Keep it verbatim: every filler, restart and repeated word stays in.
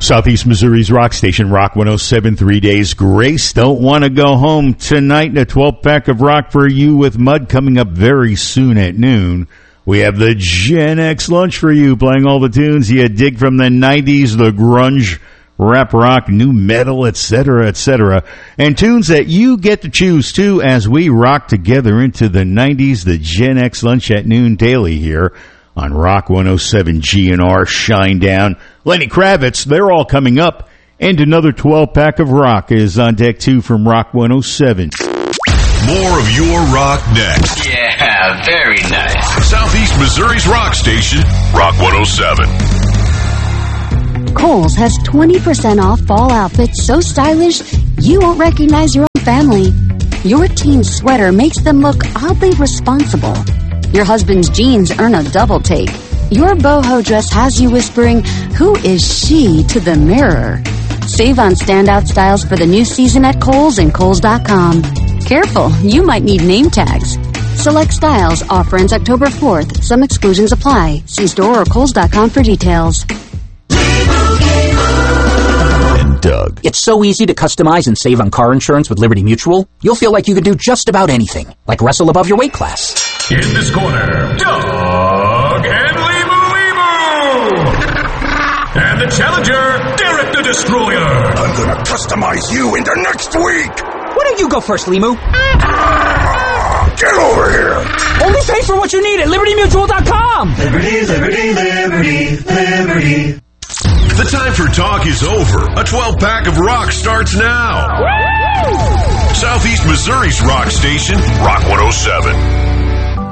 Southeast Missouri's rock station, Rock one oh seven, three days grace. Don't want to go home tonight. A twelve pack of rock for you with Mud coming up very soon at noon. We have the Gen X lunch for you, playing all the tunes you dig from the nineties, the grunge, rap rock, new metal, et cetera, et cetera. And tunes that you get to choose, too, as we rock together into the nineties, the Gen X lunch at noon daily here on Rock one oh seven G N R Shinedown. Lenny Kravitz, they're all coming up. And another twelve pack of rock is on deck, too, from Rock one oh seven. More of your rock next. Yeah, very nice. Southeast Missouri's rock station, Rock one oh seven. Kohl's has twenty percent off fall outfits so stylish you won't recognize your own family. Your teen's sweater makes them look oddly responsible. Your husband's jeans earn a double take. Your boho dress has you whispering, "Who is she?" to the mirror. Save on standout styles for the new season at Kohl's and Kohl's dot com. Careful, you might need name tags. Select styles. Offer ends October fourth. Some exclusions apply. See store or Kohl's dot com for details. And Doug. It's so easy to customize and save on car insurance with Liberty Mutual. You'll feel like you could do just about anything, like wrestle above your weight class. In this corner, Doug and Limu Limu! And the challenger, Derek the Destroyer! I'm gonna customize you into next week! Why don't you go first, Limu? Ah, get over here! Only pay for what you need at Liberty Mutual dot com! Liberty, Liberty, Liberty, Liberty. The time for talk is over. A twelve pack of rock starts now. Woo! Southeast Missouri's rock station, Rock one oh seven.